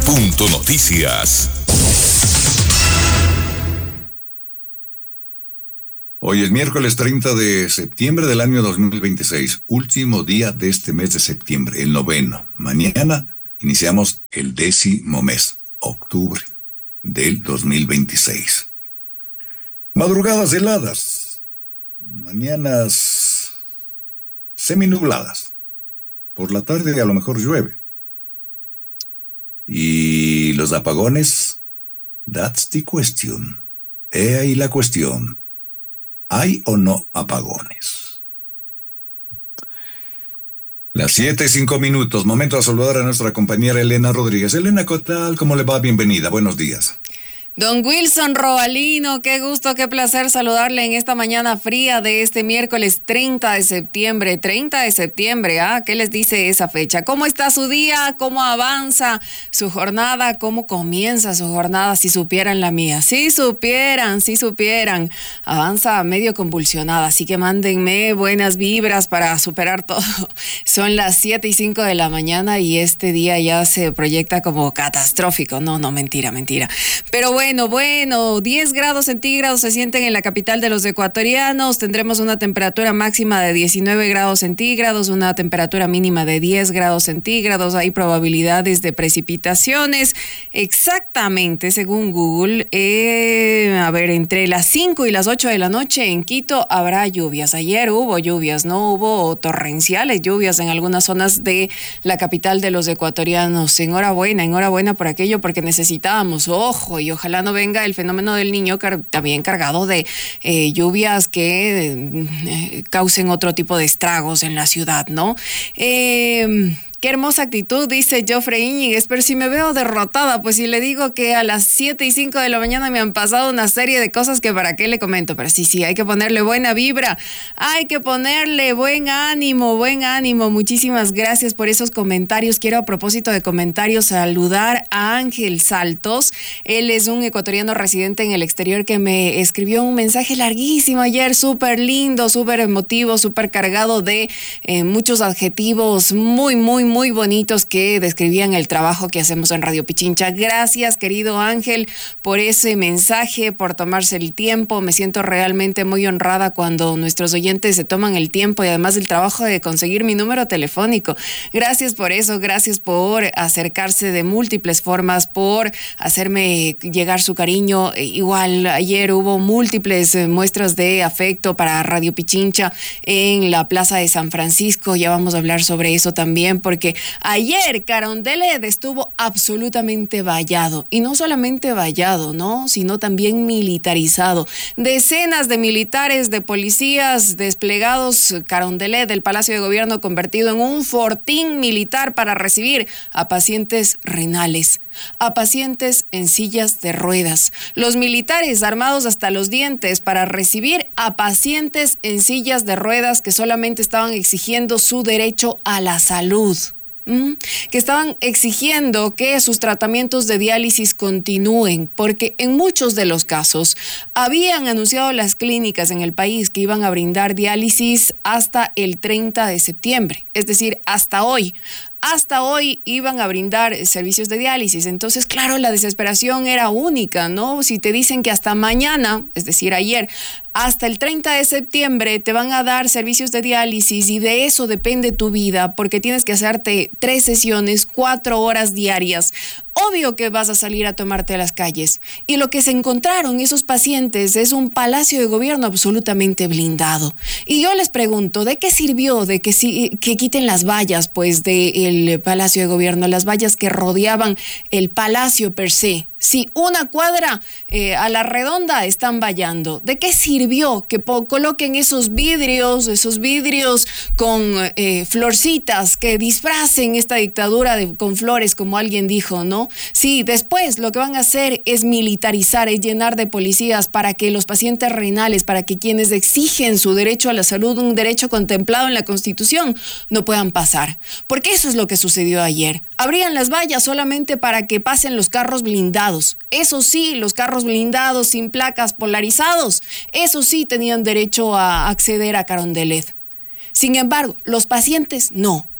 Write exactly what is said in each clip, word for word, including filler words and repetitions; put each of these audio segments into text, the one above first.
Punto Noticias. Hoy es miércoles treinta de septiembre del año dos mil veintiséis, último día de este mes de septiembre, el noveno. Mañana iniciamos el décimo mes, octubre del dos mil veintiséis. Madrugadas heladas, mañanas seminubladas. Por la tarde a lo mejor llueve. Y los apagones, that's the question. He ahí la cuestión. ¿Hay o no apagones? Las siete y cinco minutos, momento de saludar a nuestra compañera Elena Rodríguez. Elena, ¿qué tal? ¿Cómo le va? Bienvenida, buenos días. Don Wilson Robalino, qué gusto, qué placer saludarle en esta mañana fría de este miércoles treinta de septiembre. treinta de septiembre, ¿ah? ¿Qué les dice esa fecha? ¿Cómo está su día? ¿Cómo avanza su jornada? ¿Cómo comienza su jornada? Si supieran la mía. Si supieran, si supieran. Avanza medio convulsionada, así que mándenme buenas vibras para superar todo. Son las siete y cinco de la mañana y este día ya se proyecta como catastrófico. No, no, mentira, mentira. Pero bueno. Bueno, bueno, diez grados centígrados se sienten en la capital de los ecuatorianos. Tendremos una temperatura máxima de diecinueve grados centígrados, una temperatura mínima de diez grados centígrados. Hay probabilidades de precipitaciones. Exactamente, según Google, eh, a ver, entre las cinco y las ocho de la noche en Quito habrá lluvias. Ayer hubo lluvias, no hubo torrenciales lluvias en algunas zonas de la capital de los ecuatorianos. Enhorabuena, enhorabuena por aquello, porque necesitábamos, ojo, y ojalá no venga el fenómeno del Niño car- también cargado de eh, lluvias que eh, causen otro tipo de estragos en la ciudad, ¿no? Eh, Qué hermosa actitud, dice Joffrey Íñiguez, pero si me veo derrotada, pues si le digo que a las siete y cinco de la mañana me han pasado una serie de cosas que para qué le comento, pero sí, sí, hay que ponerle buena vibra, hay que ponerle buen ánimo, buen ánimo. Muchísimas gracias por esos comentarios. Quiero, a propósito de comentarios, saludar a Ángel Saltos. Él es un ecuatoriano residente en el exterior que me escribió un mensaje larguísimo ayer, súper lindo, súper emotivo, súper cargado de eh, muchos adjetivos muy, muy, muy bonitos que describían el trabajo que hacemos en Radio Pichincha. Gracias, querido Ángel, por ese mensaje, por tomarse el tiempo. Me siento realmente muy honrada cuando nuestros oyentes se toman el tiempo y además el trabajo de conseguir mi número telefónico. Gracias por eso, gracias por acercarse de múltiples formas, por hacerme llegar su cariño. Igual ayer hubo múltiples muestras de afecto para Radio Pichincha en la Plaza de San Francisco. Ya vamos a hablar sobre eso también, porque que ayer Carondelet estuvo absolutamente vallado, y no solamente vallado, ¿no?, sino también militarizado. Decenas de militares, de policías desplegados. Carondelet, del Palacio de Gobierno, convertido en un fortín militar para recibir a pacientes renales, a pacientes en sillas de ruedas. Los militares armados hasta los dientes para recibir a pacientes en sillas de ruedas que solamente estaban exigiendo su derecho a la salud. ¿Mm? Que estaban exigiendo que sus tratamientos de diálisis continúen, porque en muchos de los casos habían anunciado las clínicas en el país que iban a brindar diálisis hasta el treinta de septiembre, es decir, hasta hoy. Hasta hoy iban a brindar servicios de diálisis. Entonces, claro, la desesperación era única, ¿no? Si te dicen que hasta mañana, es decir, ayer, hasta el treinta de septiembre te van a dar servicios de diálisis y de eso depende tu vida, porque tienes que hacerte tres sesiones, cuatro horas diarias. Obvio que vas a salir a tomarte a las calles. Y lo que se encontraron esos pacientes es un Palacio de Gobierno absolutamente blindado. Y yo les pregunto, ¿de qué sirvió de que, si, que quiten las vallas, pues, del Palacio de Gobierno, las vallas que rodeaban el palacio per se? Si una cuadra eh, a la redonda están vallando, ¿de qué sirvió que po- coloquen esos vidrios, esos vidrios con eh, florcitas que disfracen esta dictadura de, con flores, como alguien dijo, ¿no? Sí, después lo que van a hacer es militarizar, es llenar de policías para que los pacientes renales, para que quienes exigen su derecho a la salud, un derecho contemplado en la Constitución, no puedan pasar. Porque eso es lo que sucedió ayer. Abrían las vallas solamente para que pasen los carros blindados. Eso sí, los carros blindados sin placas polarizados, eso sí tenían derecho a acceder a Carondelet. Sin embargo, los pacientes no.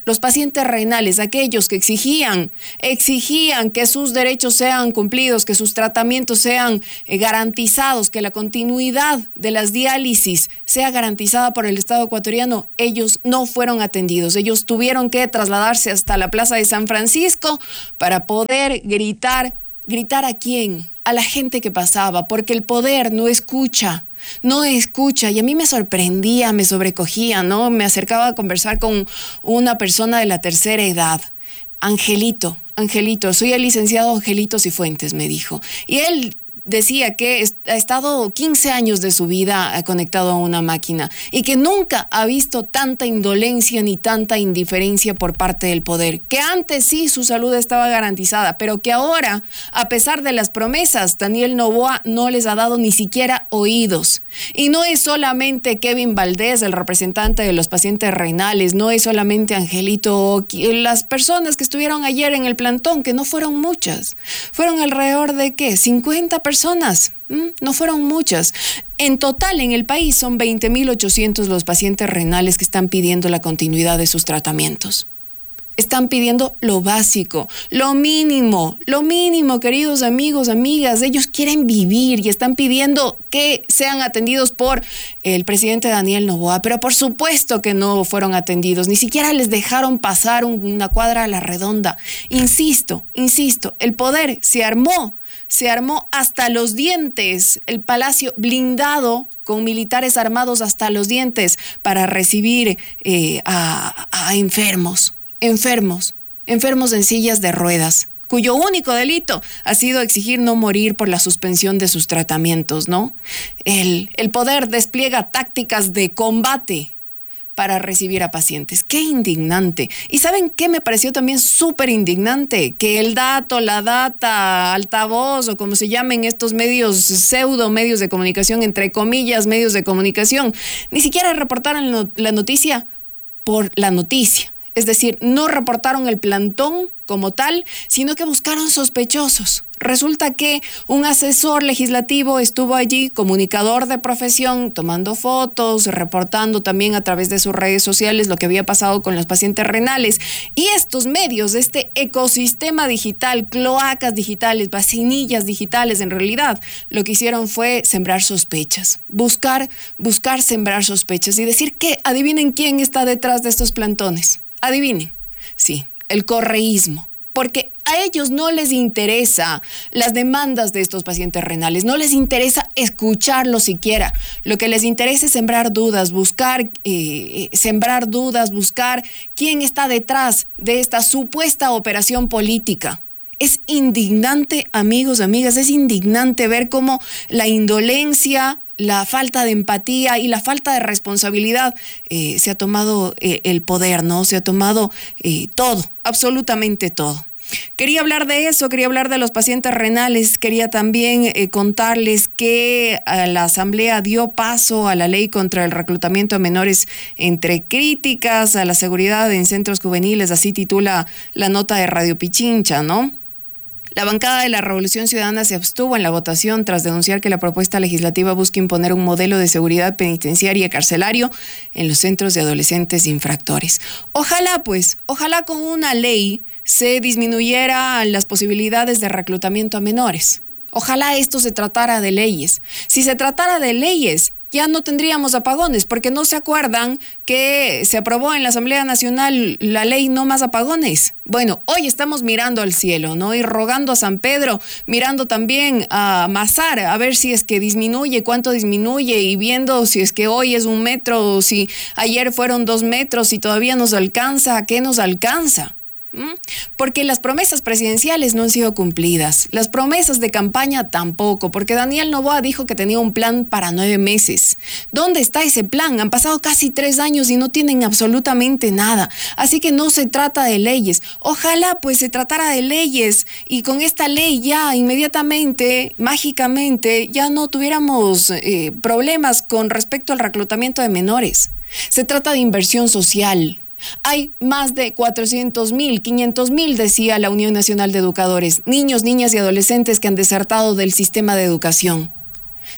Los pacientes renales, aquellos que exigían, exigían que sus derechos sean cumplidos, que sus tratamientos sean eh, garantizados, que la continuidad de las diálisis sea garantizada por el Estado ecuatoriano, ellos no fueron atendidos. Ellos tuvieron que trasladarse hasta la Plaza de San Francisco para poder gritar. ¿Gritar a quién? A la gente que pasaba, porque el poder no escucha. No escucha, y a mí me sorprendía, me sobrecogía, ¿no? Me acercaba a conversar con una persona de la tercera edad. Angelito, Angelito, soy el licenciado Angelito Cifuentes, me dijo. Y él decía que ha estado quince años de su vida conectado a una máquina y que nunca ha visto tanta indolencia ni tanta indiferencia por parte del poder, que antes sí su salud estaba garantizada, pero que ahora, a pesar de las promesas, Daniel Noboa no les ha dado ni siquiera oídos. Y no es solamente Kevin Valdés, el representante de los pacientes renales, no es solamente Angelito, las personas que estuvieron ayer en el plantón, que no fueron muchas, fueron alrededor de ¿qué? cincuenta personas. Personas, no fueron muchas. En total en el país son veinte mil ochocientos los pacientes renales que están pidiendo la continuidad de sus tratamientos. Están pidiendo lo básico, lo mínimo, lo mínimo, queridos amigos, amigas. Ellos quieren vivir y están pidiendo que sean atendidos por el presidente Daniel Noboa, pero por supuesto que no fueron atendidos, ni siquiera les dejaron pasar una cuadra a la redonda. Insisto, insisto, el poder se armó, se armó hasta los dientes, el palacio blindado con militares armados hasta los dientes para recibir eh, a, a enfermos. Enfermos, enfermos en sillas de ruedas, cuyo único delito ha sido exigir no morir por la suspensión de sus tratamientos, ¿no? El, el poder despliega tácticas de combate para recibir a pacientes. ¡Qué indignante! ¿Y saben qué me pareció también súper indignante? Que el dato, la data, altavoz o como se llamen estos medios, pseudo medios de comunicación, entre comillas, medios de comunicación, ni siquiera reportaran la noticia por la noticia. Es decir, no reportaron el plantón como tal, sino que buscaron sospechosos. Resulta que un asesor legislativo estuvo allí, comunicador de profesión, tomando fotos, reportando también a través de sus redes sociales lo que había pasado con los pacientes renales. Y estos medios, este ecosistema digital, cloacas digitales, vacinillas digitales, en realidad, lo que hicieron fue sembrar sospechas, buscar, buscar sembrar sospechas y decir que adivinen quién está detrás de estos plantones. Adivinen, sí, el correísmo, porque a ellos no les interesa las demandas de estos pacientes renales, no les interesa escucharlos siquiera. Lo que les interesa es sembrar dudas, buscar, eh, sembrar dudas, buscar quién está detrás de esta supuesta operación política. Es indignante, amigos, amigas, es indignante ver cómo la indolencia, la falta de empatía y la falta de responsabilidad eh, se ha tomado eh, el poder, ¿no? Se ha tomado eh, todo, absolutamente todo. Quería hablar de eso, quería hablar de los pacientes renales, quería también eh, contarles que eh, la Asamblea dio paso a la ley contra el reclutamiento de menores, entre críticas a la seguridad en centros juveniles, así titula la nota de Radio Pichincha, ¿no? La bancada de la Revolución Ciudadana se abstuvo en la votación tras denunciar que la propuesta legislativa busca imponer un modelo de seguridad penitenciaria carcelario en los centros de adolescentes infractores. Ojalá, pues, ojalá con una ley se disminuyera las posibilidades de reclutamiento a menores. Ojalá esto se tratara de leyes. Si se tratara de leyes, ya no tendríamos apagones, porque no se acuerdan que se aprobó en la Asamblea Nacional la ley No Más Apagones. Bueno, hoy estamos mirando al cielo, ¿no? Y rogando a San Pedro, mirando también a Mazar, a ver si es que disminuye, cuánto disminuye, y viendo si es que hoy es un metro, o si ayer fueron dos metros, si todavía nos alcanza, ¿a qué nos alcanza? ¿Mm? Porque las promesas presidenciales no han sido cumplidas, las promesas de campaña tampoco, porque Daniel Noboa dijo que tenía un plan para nueve meses. ¿Dónde está ese plan? Han pasado casi tres años y no tienen absolutamente nada, así que no se trata de leyes. Ojalá pues se tratara de leyes y con esta ley ya inmediatamente, mágicamente, ya no tuviéramos eh, problemas con respecto al reclutamiento de menores. Se trata de inversión social. Hay más de cuatrocientos mil, quinientos mil, decía la Unión Nacional de Educadores, niños, niñas y adolescentes que han desertado del sistema de educación.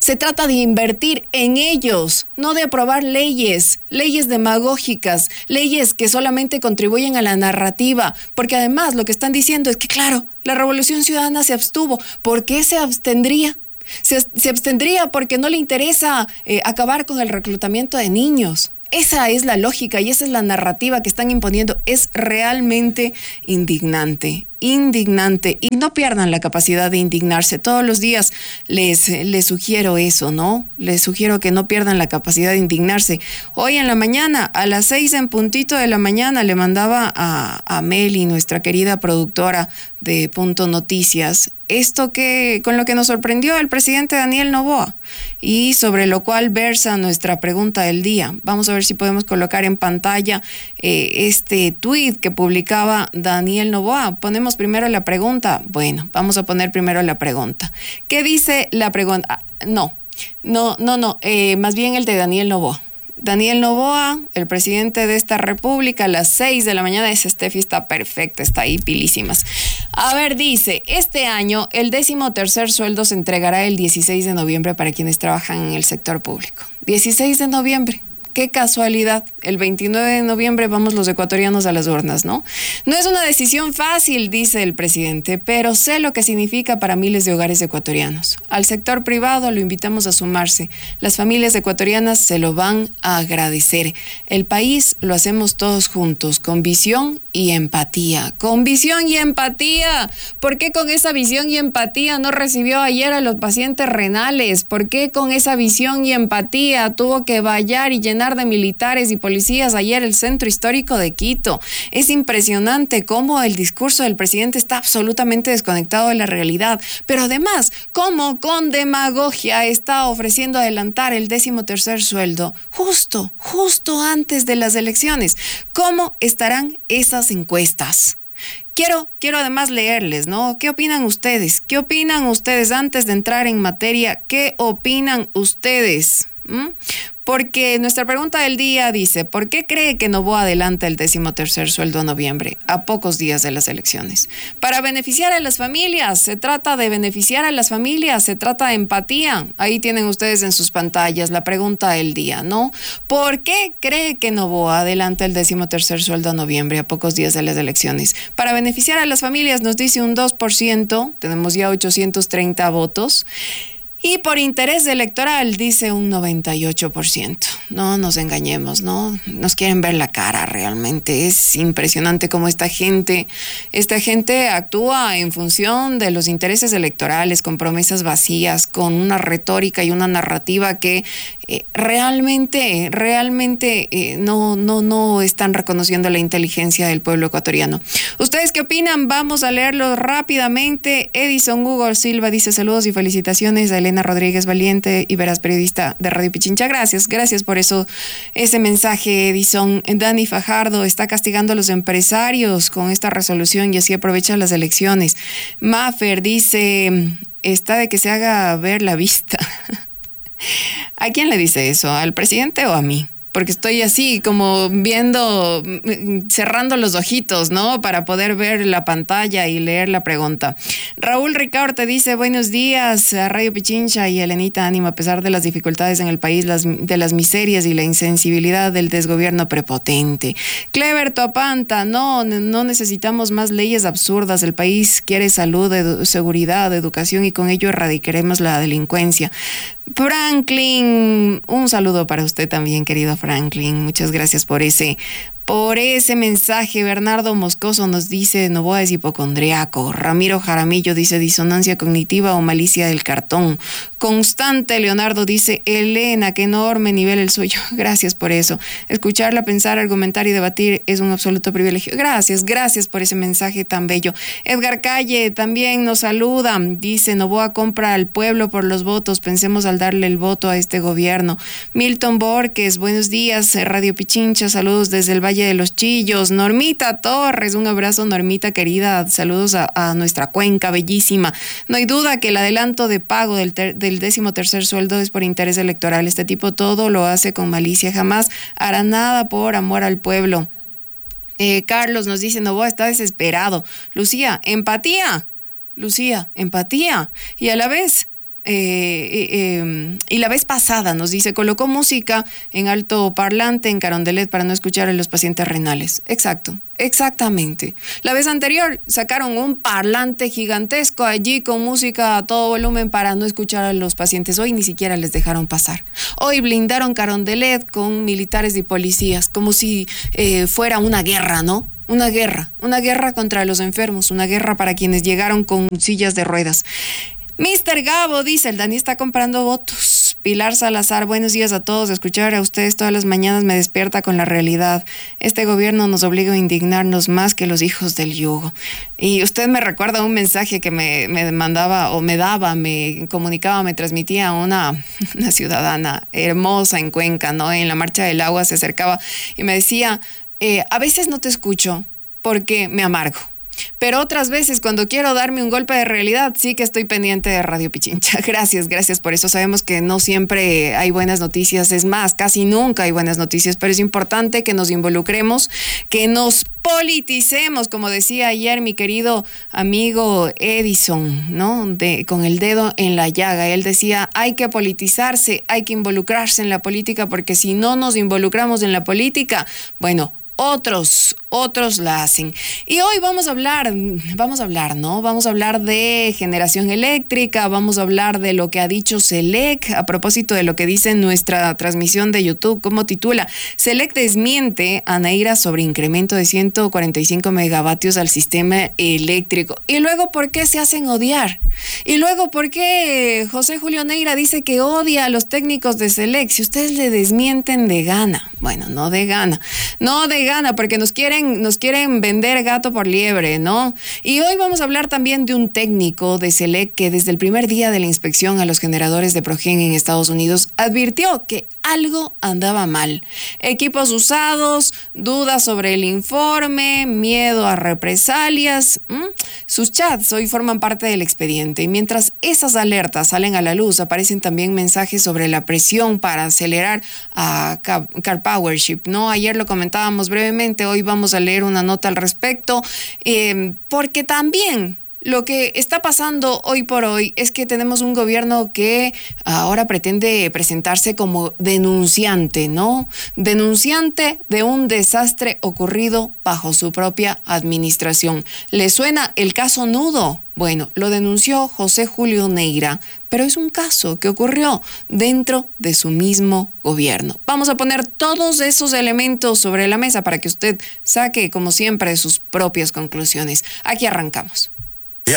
Se trata de invertir en ellos, no de aprobar leyes, leyes demagógicas, leyes que solamente contribuyen a la narrativa, porque además lo que están diciendo es que, claro, la Revolución Ciudadana se abstuvo. ¿Por qué se abstendría? Se, se abstendría porque no le interesa eh, acabar con el reclutamiento de niños. Esa es la lógica y esa es la narrativa que están imponiendo. Es realmente indignante, indignante. Y no pierdan la capacidad de indignarse. Todos los días les, les sugiero eso, ¿no? Les sugiero que no pierdan la capacidad de indignarse. Hoy en la mañana, a las seis en puntito de la mañana, le mandaba a, a Meli, nuestra querida productora de Punto Noticias, esto que con lo que nos sorprendió el presidente Daniel Noboa y sobre lo cual versa nuestra pregunta del día. Vamos a ver si podemos colocar en pantalla eh, este tuit que publicaba Daniel Noboa. Ponemos primero la pregunta. Bueno, vamos a poner primero la pregunta. ¿Qué dice la pregunta? Ah, no, no, no, no, eh, más bien el de Daniel Noboa. Daniel Noboa, el presidente de esta república, a las seis de la mañana. Esa Steffi está perfecta, está ahí pilísimas. A ver, dice, este año el décimo tercer sueldo se entregará el dieciséis de noviembre para quienes trabajan en el sector público. dieciséis de noviembre. Qué casualidad, el veintinueve de noviembre vamos los ecuatorianos a las urnas, ¿no? No es una decisión fácil, dice el presidente, pero sé lo que significa para miles de hogares ecuatorianos. Al sector privado lo invitamos a sumarse. Las familias ecuatorianas se lo van a agradecer. El país lo hacemos todos juntos, con visión y empatía. Con visión y empatía. ¿Por qué con esa visión y empatía no recibió ayer a los pacientes renales? ¿Por qué con esa visión y empatía tuvo que vallar y llenar de militares y policías ayer el centro histórico de Quito? Es impresionante cómo el discurso del presidente está absolutamente desconectado de la realidad, pero además cómo con demagogia está ofreciendo adelantar el décimo tercer sueldo justo, justo antes de las elecciones. ¿Cómo estarán esas encuestas? Quiero, quiero además leerles, ¿no? ¿Qué opinan ustedes? ¿Qué opinan ustedes antes de entrar en materia? ¿Qué opinan ustedes? ¿Mm? Porque nuestra pregunta del día dice, ¿por qué cree que Noboa adelanta el décimo tercer sueldo a noviembre, a pocos días de las elecciones? Para beneficiar a las familias, se trata de beneficiar a las familias, se trata de empatía. Ahí tienen ustedes en sus pantallas la pregunta del día, ¿no? ¿Por qué cree que Noboa adelanta el décimo tercer sueldo a noviembre, a pocos días de las elecciones? Para beneficiar a las familias nos dice un dos por ciento, tenemos ya ochocientos treinta votos. Y por interés electoral dice un noventa y ocho por ciento. No nos engañemos, ¿no? Nos quieren ver la cara realmente. Es impresionante cómo esta gente, esta gente actúa en función de los intereses electorales, con promesas vacías, con una retórica y una narrativa que eh, realmente, realmente eh, no, no, no están reconociendo la inteligencia del pueblo ecuatoriano. ¿Ustedes qué opinan? Vamos a leerlo rápidamente. Edison Hugo Silva dice saludos y felicitaciones a Elena Rodríguez Valiente y veraz periodista de Radio Pichincha. Gracias, gracias por eso, ese mensaje, Edison. Dani Fajardo está castigando a los empresarios con esta resolución y así aprovecha las elecciones. Maffer dice, está de que se haga ver la vista. ¿A quién le dice eso? ¿Al presidente o a mí? Porque estoy así como viendo, cerrando los ojitos, ¿no? Para poder ver la pantalla y leer la pregunta. Raúl Ricardo te dice, buenos días a Radio Pichincha y Elenita, ánimo a pesar de las dificultades en el país, las, de las miserias y la insensibilidad del desgobierno prepotente. Clever Topanta, no, no necesitamos más leyes absurdas. El país quiere salud, edu- seguridad, educación y con ello erradicaremos la delincuencia. Franklin, un saludo para usted también, querido Franklin. Muchas gracias por ese, por ese mensaje. Bernardo Moscoso nos dice, Noboa es hipocondriaco. Ramiro Jaramillo dice, disonancia cognitiva o malicia del cartón. Constante Leonardo dice, Elena, qué enorme nivel el suyo. Gracias por eso. Escucharla, pensar, argumentar y debatir es un absoluto privilegio. Gracias, gracias por ese mensaje tan bello. Edgar Calle también nos saluda. Dice, Noboa compra al pueblo por los votos. Pensemos al darle el voto a este gobierno. Milton Borges, buenos días. Radio Pichincha, saludos desde el Valle de los Chillos. Normita Torres, un abrazo, Normita querida. Saludos a, a nuestra cuenca bellísima. No hay duda que el adelanto de pago del, ter, del décimo tercer sueldo es por interés electoral. Este tipo todo lo hace con malicia. Jamás hará nada por amor al pueblo. Eh, Carlos nos dice, Noboa está desesperado. Lucía, empatía. Lucía, empatía. Y a la vez, eh, eh, y la vez pasada nos dice, colocó música en alto parlante en Carondelet para no escuchar a los pacientes renales. Exacto, exactamente. La vez anterior sacaron un parlante gigantesco allí con música a todo volumen para no escuchar a los pacientes. Hoy ni siquiera les dejaron pasar. Hoy blindaron Carondelet con militares y policías, como si eh, fuera una guerra, ¿no? Una guerra, una guerra contra los enfermos, una guerra para quienes llegaron con sillas de ruedas. mister Gabo dice, el Dani está comprando votos. Pilar Salazar, buenos días a todos. Escuchar a ustedes todas las mañanas me despierta con la realidad. Este gobierno nos obliga a indignarnos más que los hijos del yugo. Y usted me recuerda un mensaje que me, me mandaba o me daba, me comunicaba, me transmitía una, una ciudadana hermosa en Cuenca, ¿no? En la Marcha del Agua se acercaba y me decía, eh, a veces no te escucho porque me amargo. Pero otras veces, cuando quiero darme un golpe de realidad, sí que estoy pendiente de Radio Pichincha. Gracias, gracias por eso. Sabemos que no siempre hay buenas noticias, es más, casi nunca hay buenas noticias, pero es importante que nos involucremos, que nos politicemos, como decía ayer mi querido amigo Edison, ¿no? De, con el dedo en la llaga. Él decía, hay que politizarse, hay que involucrarse en la política, porque si no nos involucramos en la política, bueno, Otros, otros la hacen. Y hoy vamos a hablar, vamos a hablar, ¿no? Vamos a hablar de generación eléctrica, vamos a hablar de lo que ha dicho Selec, a propósito de lo que dice en nuestra transmisión de YouTube, como titula, Selec desmiente a Neira sobre incremento de ciento cuarenta y cinco megavatios al sistema eléctrico. Y luego, ¿por qué se hacen odiar? Y luego, ¿por qué José Julio Neira dice que odia a los técnicos de Selec? Si ustedes le desmienten de gana, bueno, no de gana, no de gana, porque nos quieren, nos quieren vender gato por liebre, ¿no? Y hoy vamos a hablar también de un técnico de Selec que desde el primer día de la inspección a los generadores de Progen en Estados Unidos advirtió que algo andaba mal. Equipos usados, dudas sobre el informe, miedo a represalias. ¿Mm? Sus chats hoy forman parte del expediente. Y mientras esas alertas salen a la luz, aparecen también mensajes sobre la presión para acelerar a CarPowership, ¿no? Ayer lo comentábamos brevemente, hoy vamos a leer una nota al respecto, eh, porque también lo que está pasando hoy por hoy es que tenemos un gobierno que ahora pretende presentarse como denunciante, ¿no? Denunciante de un desastre ocurrido bajo su propia administración. ¿Le suena el caso Nudo? Bueno, lo denunció José Julio Neira, pero es un caso que ocurrió dentro de su mismo gobierno. Vamos a poner todos esos elementos sobre la mesa para que usted saque, como siempre, sus propias conclusiones. Aquí arrancamos.